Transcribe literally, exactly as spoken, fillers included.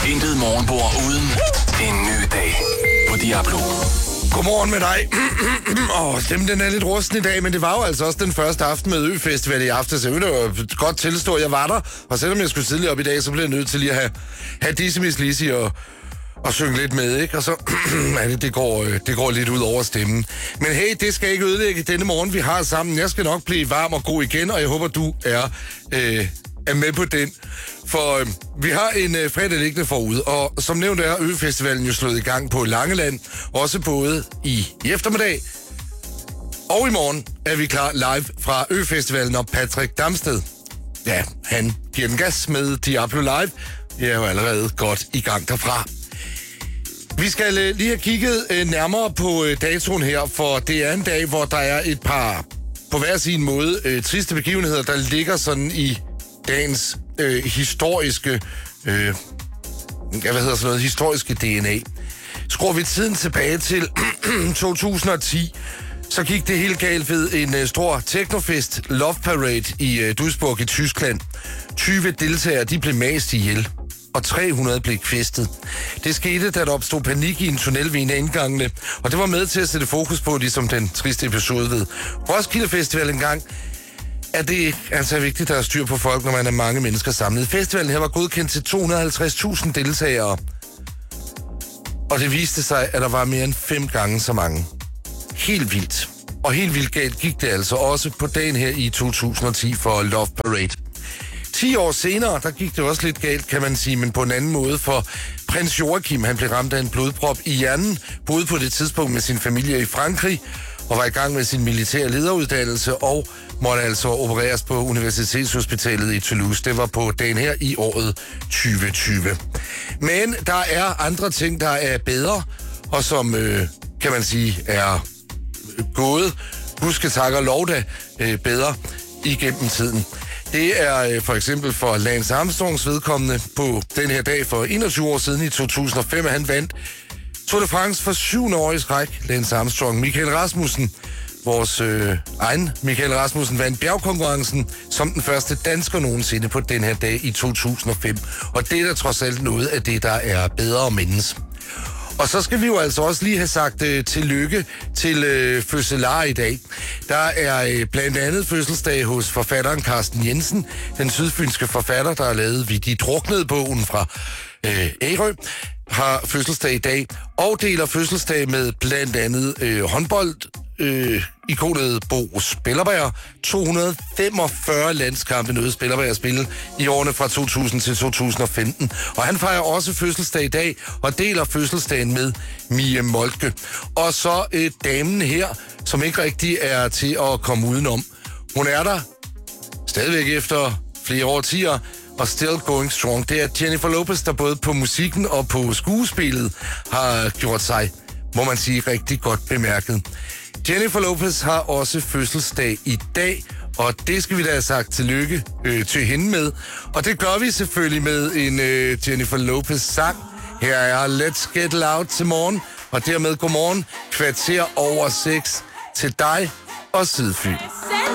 Intet morgenbord uden en ny dag på Diablo. Godmorgen med dig. Åh, oh, stemmen den er lidt rusten i dag, men det var jo altså også den første aften med Ø-festival i aften, så jeg vil godt tilstå, at jeg var der. Og selvom jeg skulle tidligere op i dag, så blev jeg nødt til lige at have, have Dissemis Lizzy og, og synge lidt med, ikke? Og så, ja, det, det, går, det går lidt ud over stemmen. Men hey, det skal ikke ødelægge denne morgen, vi har sammen. Jeg skal nok blive varm og god igen, og jeg håber, du er... Øh, er med på den. For øh, vi har en øh, fredag liggende forude, og som nævnt er Ø-festivalen jo slået i gang på Langeland, også både i, i eftermiddag og i morgen er vi klar live fra Ø-festivalen, og Patrick Damsted, ja, han giver den gas med Diablo Live. Vi er jo allerede godt i gang derfra. Vi skal øh, lige have kigget øh, nærmere på øh, datoen her, for det er en dag, hvor der er et par på hver sin måde øh, triste begivenheder, der ligger sådan i dagens øh, historiske, øh, ja, hvad hedder sådan noget, historiske D N A. Skruer vi tiden tilbage til to tusind og ti, så gik det helt galt ved en øh, stor technofest, Love Parade i øh, Duisburg i Tyskland. tyve deltagere, de blev mast ihjel, og tre hundrede blev kvæstet. Det skete, da der opstod panik i en tunnel ved en af indgangene, og det var med til at sætte fokus på, ligesom den triste episode ved Roskilde Festival engang, er det altså vigtigt, at der er styr på folk, når man er mange mennesker samlet. Festivalen her var godkendt til to hundrede og halvtreds tusind deltagere, og det viste sig, at der var mere end fem gange så mange. Helt vildt. Og helt vildt galt gik det altså også på dagen her i to tusind og ti for Love Parade. ti år senere, der gik det også lidt galt, kan man sige, men på en anden måde, for prins Joachim, han blev ramt af en blodprop i hjernen, boede på det tidspunkt med sin familie i Frankrig, og var i gang med sin militære lederuddannelse, og måtte altså opereres på Universitetshospitalet i Toulouse. Det var på dagen her i året tyve tyve. Men der er andre ting, der er bedre, og som, øh, kan man sige, er gået, huske tak og lov da, øh, bedre igennem tiden. Det er øh, for eksempel for Lance Armstrongs vedkommende på den her dag for enogtyve år siden i to tusind og fem, at han vandt Tour de France for syvende år i træk. Lance Armstrong. Michael Rasmussen, vores øh, egen Michael Rasmussen, vandt bjergkonkurrencen som den første dansker nogensinde på den her dag i to tusind og fem. Og det er da trods alt noget af det, der er bedre at mindes. Og så skal vi jo altså også lige have sagt øh, tillykke til øh, fødselar i dag. Der er øh, blandt andet fødselsdag hos forfatteren Carsten Jensen, den sydfynske forfatter, der har lavet Vi de druknede bogen fra øh, Ærø, har fødselsdag i dag, og deler fødselsdag med blandt andet øh, håndbold, øh, ikonet Bo Spillerberg. to hundrede og femogfyrre landskampe nåede Spillerberg at spille i årene fra to tusind til to tusind og femten. Og han fejrer også fødselsdag i dag, og deler fødselsdagen med Mie Moltke. Og så øh, damen her, som ikke rigtig er til at komme udenom. Hun er der stadigvæk efter flere årtier, og still going strong. Det er Jennifer Lopez, der både på musikken og på skuespillet har gjort sig, må man sige, rigtig godt bemærket. Jennifer Lopez har også fødselsdag i dag, og det skal vi da have sagt tillykke øh, til hende med. Og det gør vi selvfølgelig med en øh, Jennifer Lopez-sang. Her er Let's Get Loud til morgen, og dermed godmorgen, kvarter over seks til dig og Sydfyn.